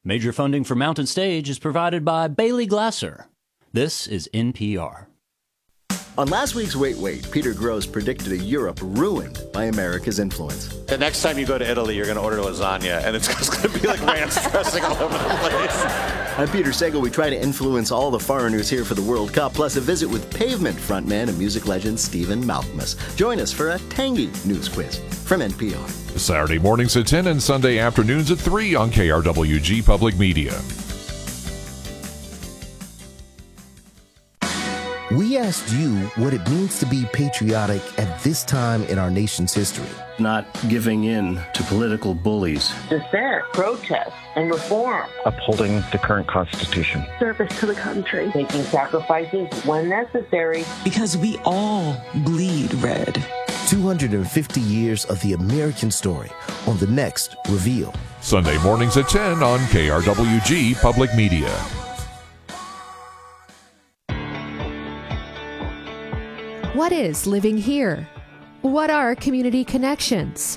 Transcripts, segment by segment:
Major funding for Mountain Stage is provided by Bailey Glasser. This is NPR. On last week's Wait, Peter Grosz predicted a Europe ruined by America's influence. The next time you go to Italy, you're going to order lasagna, and it's just going to be like ranch dressing all over the place. I'm Peter Sagal. We try to influence all the foreigners here for the World Cup, plus a visit with Pavement frontman and music legend Stephen Malkmus. Join us for a tangy news quiz from NPR. Saturday mornings at 10 and Sunday afternoons at 3 on KRWG Public Media. We asked you what it means to be patriotic at this time in our nation's history. Not giving in to political bullies. Dissent, protest, and reform. Upholding the current Constitution. Service to the country. Making sacrifices when necessary. Because we all bleed red. 250 years of the American story on the next Reveal. Sunday mornings at 10 on KRWG Public Media. What is living here? What are community connections?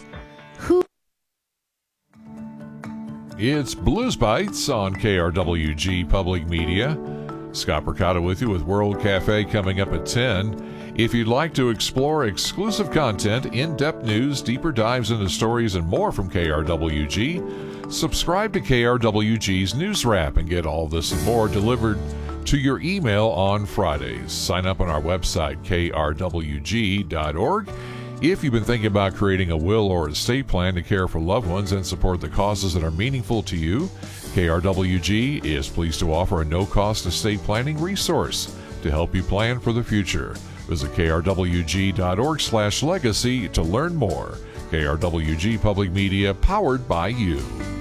It's Blues Bites on KRWG Public Media. Scott Percotta with you with World Cafe coming up at 10. If you'd like to explore exclusive content, in-depth news, deeper dives into stories, and more from KRWG, subscribe to KRWG's News Wrap and get all this and more delivered to your email on Fridays. Sign up on our website, krwg.org. If you've been thinking about creating a will or estate plan to care for loved ones and support the causes that are meaningful to you, KRWG is pleased to offer a no-cost estate planning resource to help you plan for the future. Visit krwg.org/legacy to learn more. KRWG Public Media, powered by you.